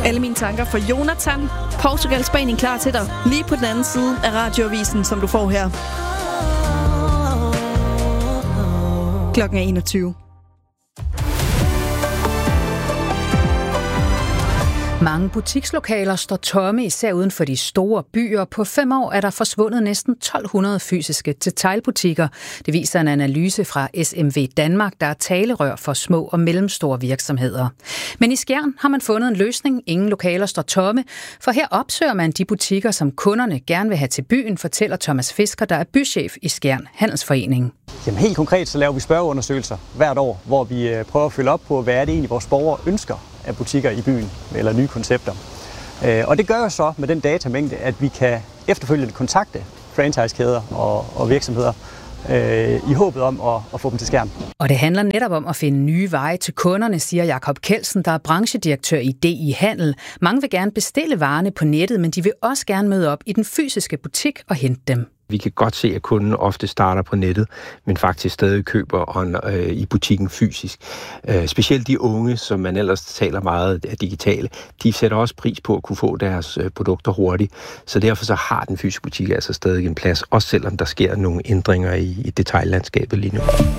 Alle mine tanker for Jonathan. Portugal, Spanien klar til dig. Lige på den anden side af radioavisen, som du får her. Klokken er 21. Mange butikslokaler står tomme, især uden for de store byer. På 5 år er der forsvundet næsten 1200 fysiske detailbutikker. Det viser en analyse fra SMV Danmark, der er talerør for små og mellemstore virksomheder. Men i Skjern har man fundet en løsning. Ingen lokaler står tomme, for her opsøger man de butikker, som kunderne gerne vil have til byen, fortæller Thomas Fisker, der er bychef i Skjern Handelsforening. Jamen helt konkret så laver vi spørgeundersøgelser hvert år, hvor vi prøver at følge op på, hvad er det egentlig, vores borgere ønsker af butikker i byen, eller nye koncepter. Og det gør jo så med den datamængde, at vi kan efterfølgende kontakte franchisekæder og virksomheder i håbet om at få dem til Skjern. Og det handler netop om at finde nye veje til kunderne, siger Jakob Kelsen, der er branchedirektør i DI Handel. Mange vil gerne bestille varerne på nettet, men de vil også gerne møde op i den fysiske butik og hente dem. Vi kan godt se, at kunden ofte starter på nettet, men faktisk stadig køber i butikken fysisk. Specielt de unge, som man ellers taler meget af digitale, de sætter også pris på at kunne få deres produkter hurtigt. Så derfor så har den fysiske butik altså stadig en plads, også selvom der sker nogle ændringer i detaillandskabet lige nu.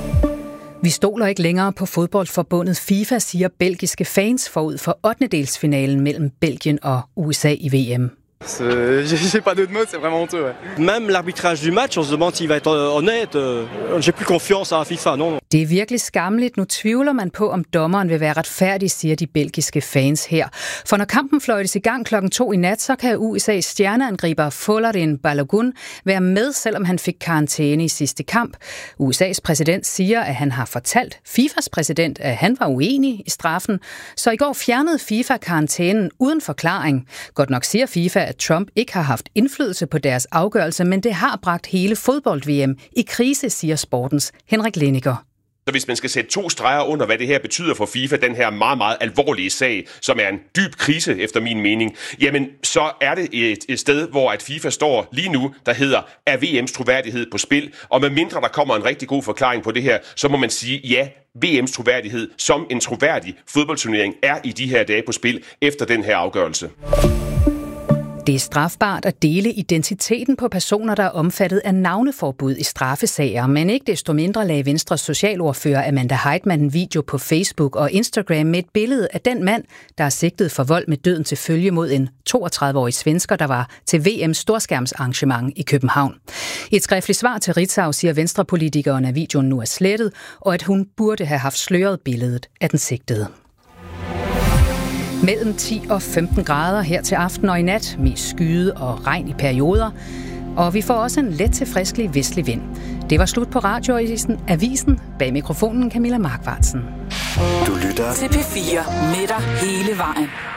Vi stoler ikke længere på fodboldforbundet FIFA, siger belgiske fans forud for 8. mellem Belgien og USA i VM. J'ai pas d'autres mots, c'est vraiment honteux. Ouais. Même l'arbitrage du match, on se demande s'il va être honnête. J'ai plus confiance à FIFA, non. Det er virkelig skammeligt. Nu tvivler man på, om dommeren vil være retfærdig, siger de belgiske fans her. For når kampen fløjtes i gang 2:00 i nat, så kan USA's stjerneangriber Folarin Balogun være med, selvom han fik karantæne i sidste kamp. USA's præsident siger, at han har fortalt FIFAs præsident, at han var uenig i straffen. Så i går fjernede FIFA karantænen uden forklaring. Godt nok siger FIFA, at Trump ikke har haft indflydelse på deres afgørelse, men det har bragt hele fodbold-VM i krise, siger sportens Henrik Lenniger. Så hvis man skal sætte 2 streger under, hvad det her betyder for FIFA, den her meget, meget alvorlige sag, som er en dyb krise efter min mening, jamen så er det et sted, hvor at FIFA står lige nu, der hedder, er VM's troværdighed på spil? Og med mindre der kommer en rigtig god forklaring på det her, så må man sige, ja, VM's troværdighed som en troværdig fodboldturnering er i de her dage på spil efter den her afgørelse. Det er strafbart at dele identiteten på personer, der er omfattet af navneforbud i straffesager, men ikke desto mindre lagde Venstres socialordfører Amanda Heitmann en video på Facebook og Instagram med et billede af den mand, der er sigtet for vold med døden til følge mod en 32-årig svensker, der var til VM's storskærmsarrangement i København. I et skriftligt svar til Ritzau siger Venstrepolitikeren, at videoen nu er slettet, og at hun burde have haft sløret billedet af den sigtede. Mellem 10 og 15 grader her til aften og i nat, mest skyde og regn i perioder. Og vi får også en let til friskelig vestlig vind. Det var slut på radioavisen. Bag mikrofonen Camilla Markvartsen. Du lytter til P4 med dig hele vejen.